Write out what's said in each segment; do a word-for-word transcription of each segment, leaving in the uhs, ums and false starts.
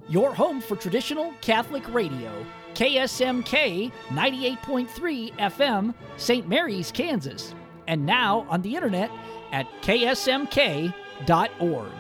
your home for traditional Catholic radio, K S M K ninety-eight point three F M, Saint Mary's, Kansas, and now on the internet at K S M K dot org.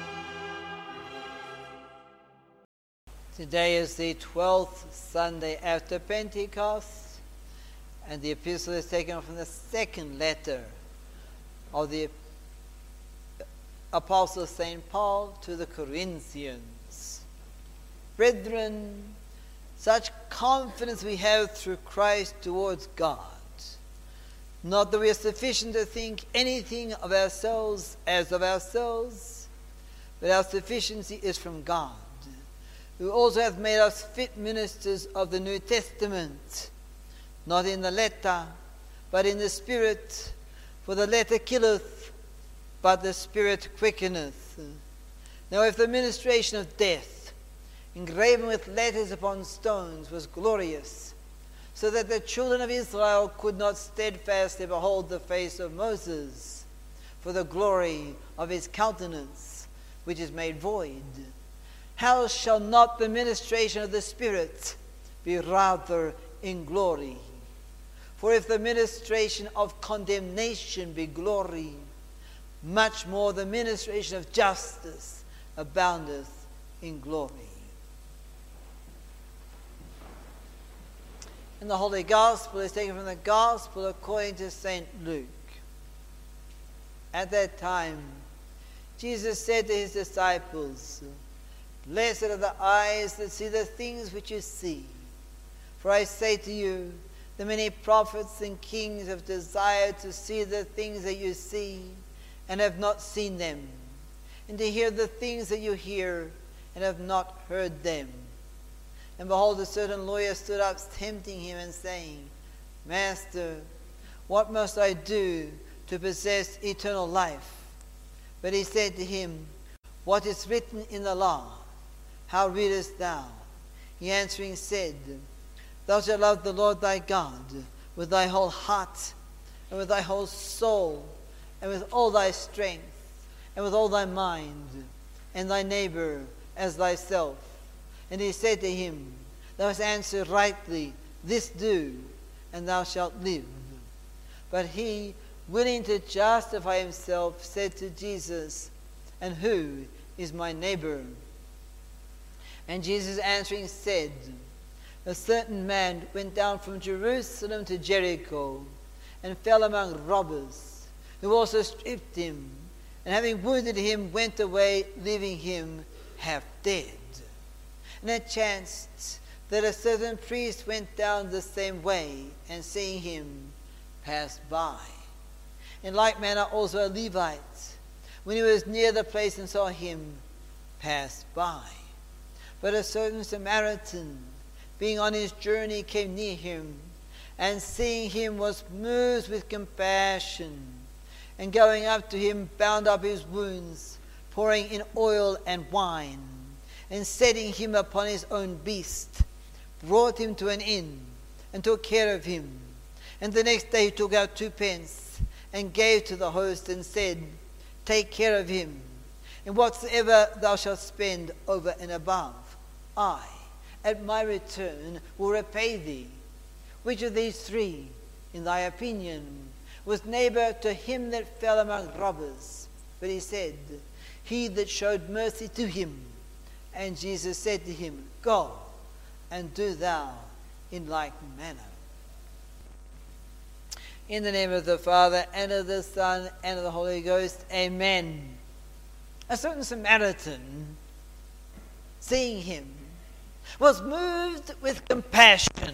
Today is the twelfth Sunday after Pentecost, and the epistle is taken from the second letter of the Apostle Saint Paul to the Corinthians. Brethren, such confidence we have through Christ towards God, not that we are sufficient to think anything of ourselves as of ourselves, but our sufficiency is from God, who also hath made us fit ministers of the New Testament, not in the letter, but in the Spirit. For the letter killeth, but the Spirit quickeneth. Now if the ministration of death, engraven with letters upon stones, was glorious, so that the children of Israel could not steadfastly behold the face of Moses, for the glory of his countenance, which is made void, how shall not the ministration of the Spirit be rather in glory? For if the ministration of condemnation be glory, much more the ministration of justice aboundeth in glory. And the Holy Gospel is taken from the Gospel according to Saint Luke. At that time, Jesus said to his disciples, "Blessed are the eyes that see the things which you see. For I say to you, that many prophets and kings have desired to see the things that you see, and have not seen them, and to hear the things that you hear, and have not heard them." And behold, a certain lawyer stood up, tempting him, and saying, "Master, what must I do to possess eternal life?" But he said to him, "What is written in the law? How readest thou?" He answering said, "Thou shalt love the Lord thy God with thy whole heart, and with thy whole soul, and with all thy strength, and with all thy mind, and thy neighbor as thyself." And he said to him, "Thou hast answered rightly, this do, and thou shalt live." But he, willing to justify himself, said to Jesus, "And who is my neighbor?" And Jesus answering said, "A certain man went down from Jerusalem to Jericho, and fell among robbers, who also stripped him, and having wounded him, went away, leaving him half dead. And it chanced that a certain priest went down the same way, and seeing him, passed by. In like manner also a Levite, when he was near the place and saw him, passed by. But a certain Samaritan, being on his journey, came near him, and seeing him was moved with compassion, and going up to him, bound up his wounds, pouring in oil and wine, and setting him upon his own beast, brought him to an inn, and took care of him. And the next day he took out two pence, and gave to the host, and said, "Take care of him, and whatsoever thou shalt spend over and above, I, at my return, will repay thee." Which of these three, in thy opinion, was neighbor to him that fell among robbers? But he said, "He that showed mercy to him." And Jesus said to him, "Go, and do thou in like manner." In the name of the Father, and of the Son, and of the Holy Ghost, amen. A certain Samaritan, seeing him, was moved with compassion.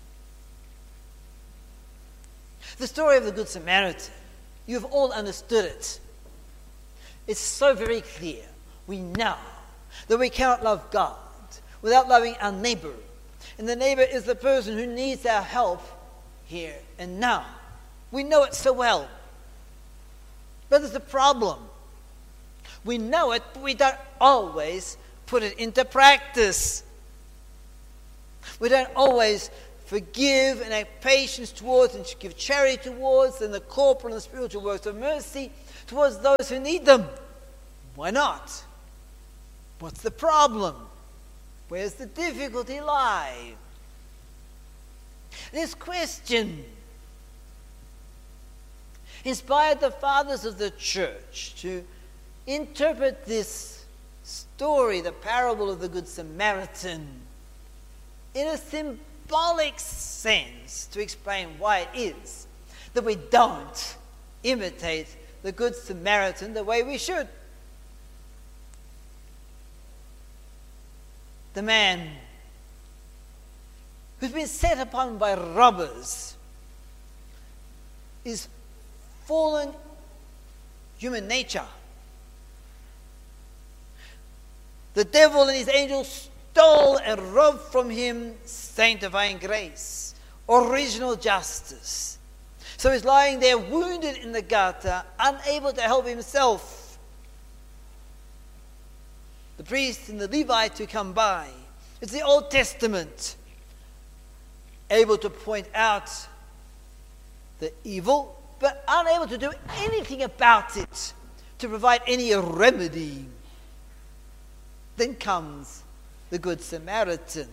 The story of the Good Samaritan, you've all understood it. It's so very clear. We know that we cannot love God without loving our neighbor. And the neighbor is the person who needs our help here and now. We know it so well. But there's a problem. We know it, but we don't always put it into practice. We don't always forgive and have patience towards and give charity towards and the corporal and spiritual works of mercy towards those who need them. Why not? What's the problem? Where's the difficulty lie? This question inspired the fathers of the church to interpret this story, the parable of the Good Samaritan, in a symbolic sense to explain why it is that we don't imitate the Good Samaritan the way we should. The man who's been set upon by robbers is fallen human nature. The devil and his angels stole and robbed from him sanctifying grace, original justice. So he's lying there wounded in the gutter, unable to help himself. The priest and the Levite who come by, it's the Old Testament, able to point out the evil, but unable to do anything about it, to provide any remedy. Then comes the Good Samaritan.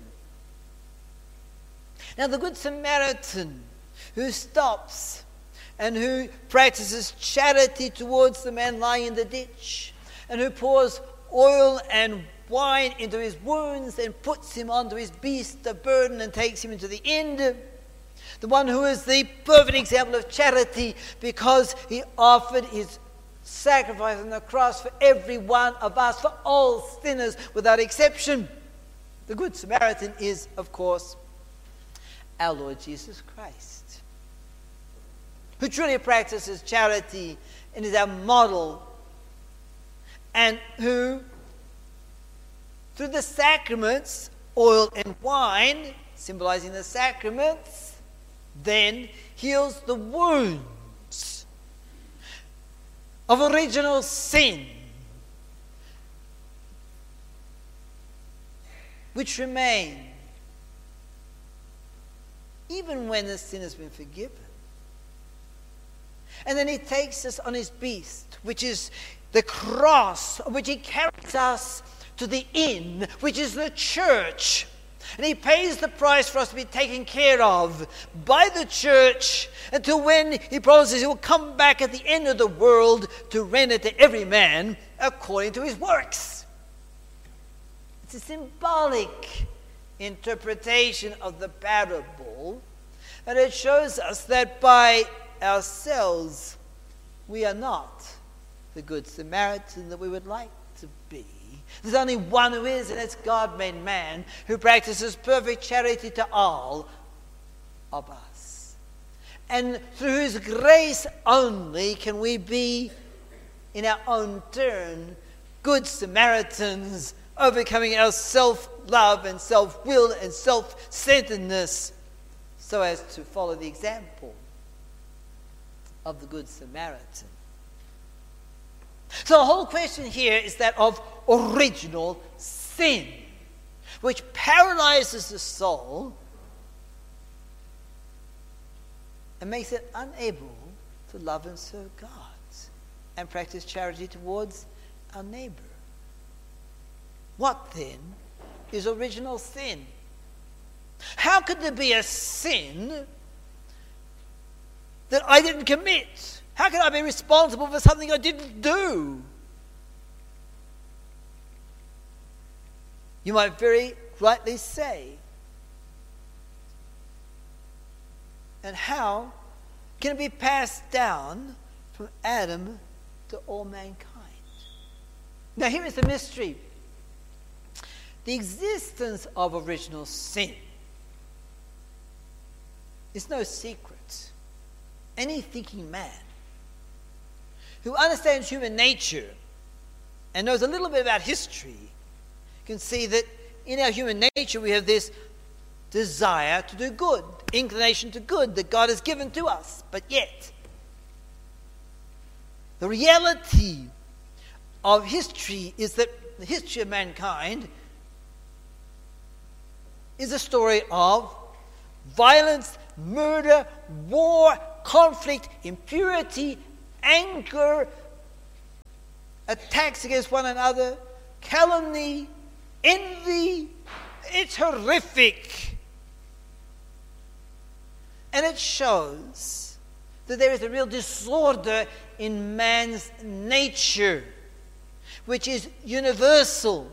Now the Good Samaritan who stops and who practices charity towards the man lying in the ditch, and who pours oil and wine into his wounds and puts him onto his beast of burden and takes him into the inn. The one who is the perfect example of charity because he offered his sacrifice on the cross for every one of us, for all sinners without exception. The Good Samaritan is, of course, our Lord Jesus Christ, who truly practices charity and is our model, and who, through the sacraments, oil and wine, symbolizing the sacraments, then heals the wounds of original sin, which remain even when the sin has been forgiven. And then he takes us on his beast, which is the cross, which he carries us to the inn, which is the church. And he pays the price for us to be taken care of by the church, until when he promises he will come back at the end of the world to render to every man according to his works. It's a symbolic interpretation of the parable, and it shows us that by ourselves we are not the Good Samaritan that we would like to be. There's only one who is, and it's God made man, who practices perfect charity to all of us. And through his grace only can we be, in our own turn, good Samaritans, overcoming our self-love and self-will and self-centeredness, so as to follow the example of the Good Samaritan. So the whole question here is that of original sin, which paralyzes the soul and makes it unable to love and serve God and practice charity towards our neighbor. What then is original sin? How could there be a sin that I didn't commit? How can I be responsible for something I didn't do? You might very rightly say. And how can it be passed down from Adam to all mankind? Now here is the mystery. The existence of original sin is no secret. Any thinking man who understands human nature and knows a little bit about history can see that in our human nature we have this desire to do good, inclination to good that God has given to us. But yet, the reality of history is that the history of mankind is a story of violence, murder, war, conflict, impurity, anger, attacks against one another, calumny, envy, it's horrific. And it shows that there is a real disorder in man's nature, which is universal.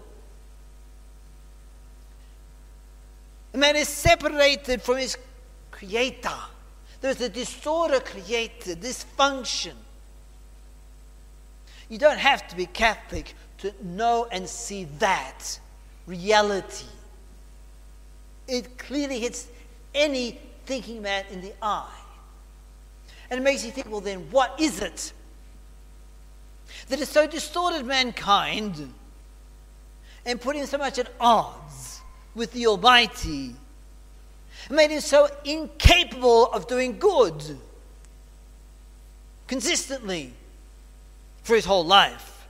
Man is separated from his creator. There's a disorder created, dysfunction. You don't have to be Catholic to know and see that reality. It clearly hits any thinking man in the eye. And it makes you think, well then, what is it that has so distorted mankind and put him so much at odds with the Almighty, made him so incapable of doing good consistently for his whole life?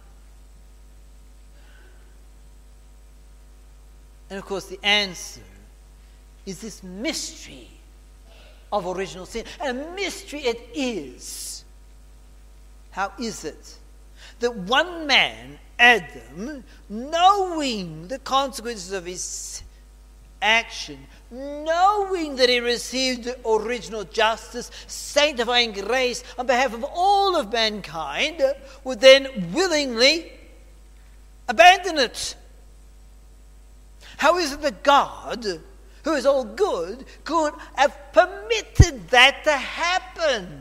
And of course the answer is this mystery of original sin. And a mystery it is. How is it that one man, Adam, knowing the consequences of his action, knowing that he received the original justice, sanctifying grace on behalf of all of mankind, would then willingly abandon it? How is it that God, who is all good, could have permitted that to happen?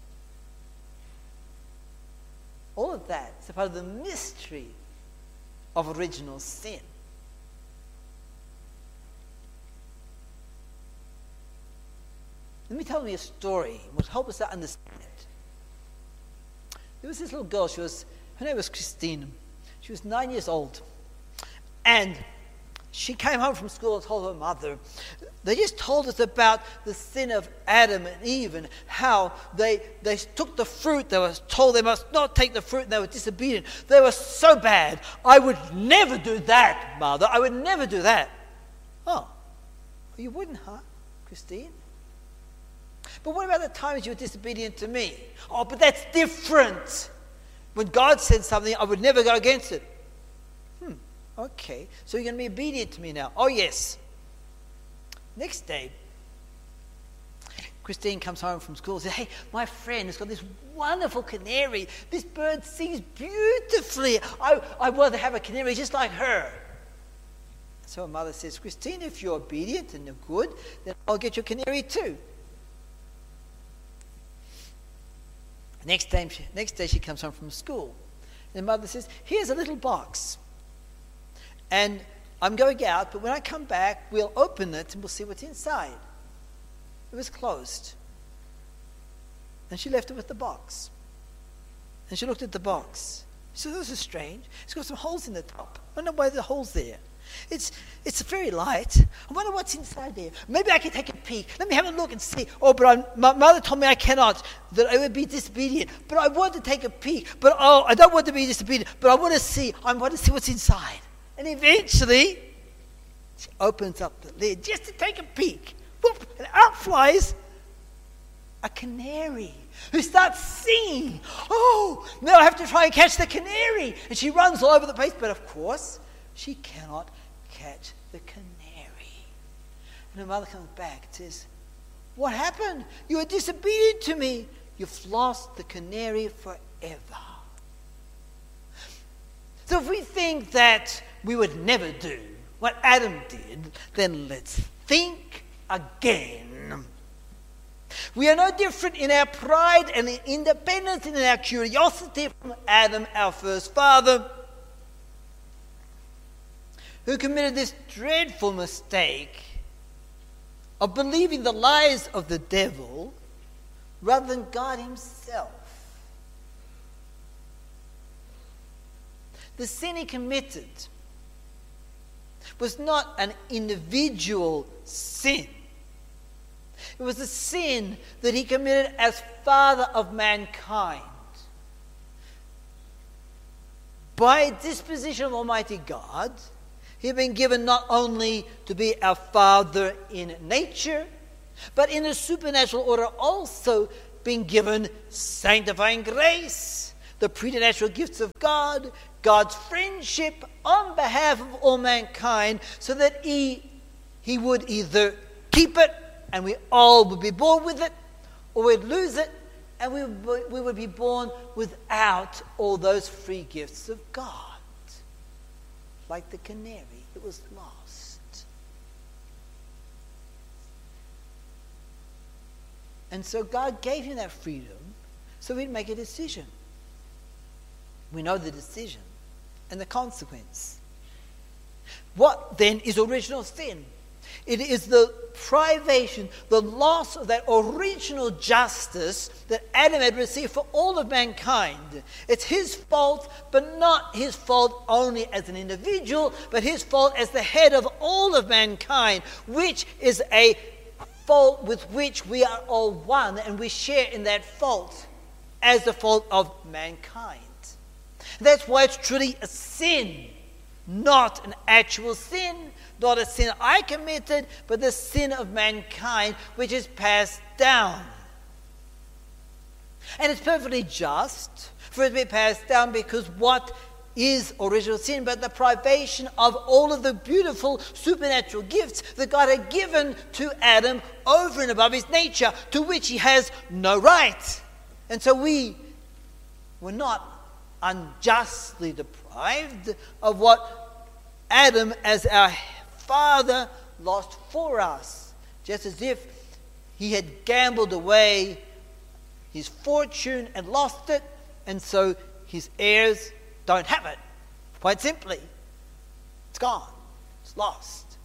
All of that is a part of the mystery of original sin. Let me tell you a story which will help us to understand it. There was this little girl, she was, her name was Christine. She was nine years old. And she came home from school and told her mother. They just told us about the sin of Adam and Eve and how they, they took the fruit. They were told they must not take the fruit and they were disobedient. They were so bad. I would never do that, Mother. I would never do that. Oh, you wouldn't, huh, Christine? But what about the times you were disobedient to me? Oh, but that's different. When God said something, I would never go against it. Hmm, okay. So you're going to be obedient to me now? Oh, yes. Next day, Christine comes home from school and says, hey, my friend has got this wonderful canary. This bird sings beautifully. I, I want to have a canary just like her. So her mother says, Christine, if you're obedient and you're good, then I'll get your canary too. Next day, she, next day she comes home from school. And the mother says, here's a little box. And I'm going out, but when I come back, we'll open it and we'll see what's inside. It was closed. And she left it with the box. And she looked at the box. She said, this is strange. It's got some holes in the top. I don't know why the hole's there. It's it's very light. I wonder what's inside there. Maybe I can take a peek. Let me have a look and see. Oh, but I'm, my mother told me I cannot, that I would be disobedient. But I want to take a peek. But oh, I don't want to be disobedient. But I want to see. I want to see what's inside. And eventually, she opens up the lid just to take a peek. Whoop, and out flies a canary who starts singing. Oh, now I have to try and catch the canary. And she runs all over the place. But of course, she cannot catch the canary. And her mother comes back and says, what happened? You were disobedient to me. You've lost the canary forever. So if we think that we would never do what Adam did, then let's think again. We are no different in our pride and in independence and in our curiosity from Adam, our first father, who committed this dreadful mistake of believing the lies of the devil rather than God himself. The sin he committed was not an individual sin. It was a sin that he committed as father of mankind. By disposition of Almighty God, he had been given not only to be our Father in nature, but in a supernatural order also being given sanctifying grace, the preternatural gifts of God, God's friendship on behalf of all mankind, so that he he would either keep it and we all would be born with it, or we'd lose it and we would, we would be born without all those free gifts of God. Like the canary that was lost. And so God gave him that freedom so he'd make a decision. We know the decision and the consequence. What then is original sin? It is the privation, the loss of that original justice that Adam had received for all of mankind. It's his fault, but not his fault only as an individual, but his fault as the head of all of mankind, which is a fault with which we are all one, and we share in that fault as the fault of mankind. That's why it's truly a sin, not an actual sin, not a sin I committed, but the sin of mankind which is passed down. And it's perfectly just for it to be passed down, because what is original sin but the privation of all of the beautiful supernatural gifts that God had given to Adam over and above his nature, to which he has no right. And so we were not unjustly deprived of what Adam, as our father, lost for us, just as if he had gambled away his fortune and lost it, and so his heirs don't have it. Quite simply, it's gone, it's lost.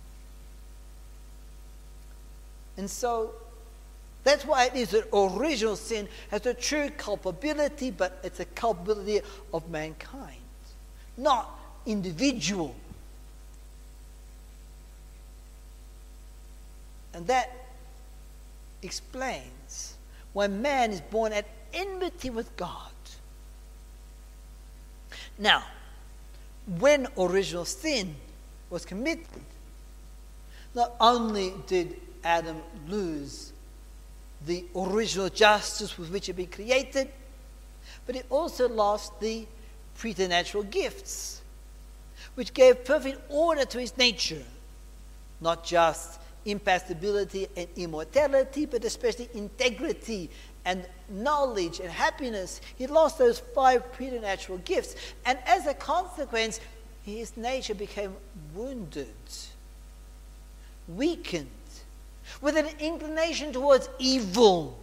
And so that's why it is that original sin has a true culpability, but it's a culpability of mankind, not individual. And that explains why man is born at enmity with God. Now, when original sin was committed, not only did Adam lose the original justice with which he had been created, but he also lost the preternatural gifts, which gave perfect order to his nature, not just impassibility and immortality, but especially integrity and knowledge and happiness. He lost those five preternatural gifts, and as a consequence, his nature became wounded, weakened, with an inclination towards evil,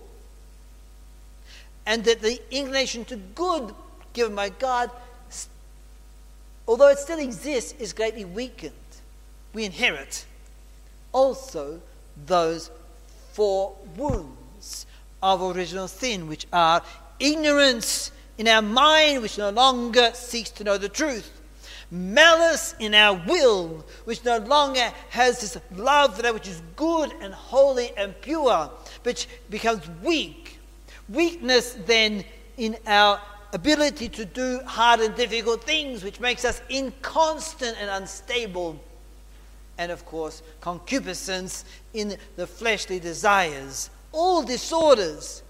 and that the inclination to good given by God, although it still exists, is greatly weakened. We inherit also those four wounds of original sin, which are ignorance in our mind, which no longer seeks to know the truth; malice in our will, which no longer has this love for that which is good and holy and pure, which becomes weak; weakness then in our ability to do hard and difficult things, which makes us inconstant and unstable; and of course concupiscence in the fleshly desires. All disorders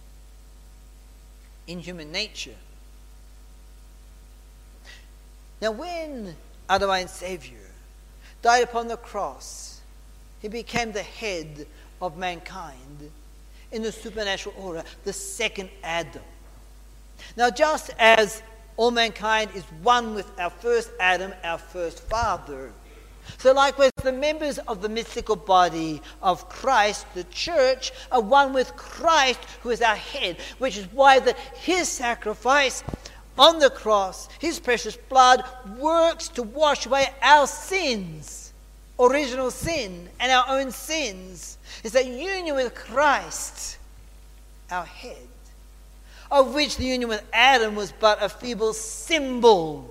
in human nature. Now, when our divine Savior died upon the cross, he became the head of mankind in the supernatural order, the second Adam. Now, just as all mankind is one with our first Adam, our first father, so likewise the members of the mystical body of Christ, the church, are one with Christ, who is our head, which is why that his sacrifice on the cross, his precious blood, works to wash away our sins, original sin, and our own sins. It's that union with Christ, our head, of which the union with Adam was but a feeble symbol.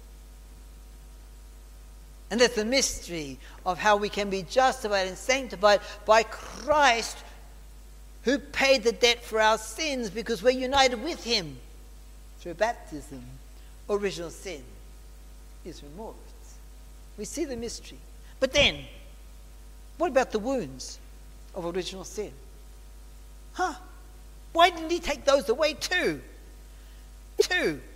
And that's the mystery of how we can be justified and sanctified by Christ, who paid the debt for our sins, because we're united with him through baptism. Original sin is removed. We see the mystery. But then, what about the wounds of original sin? Huh? Why didn't he take those away too? Too.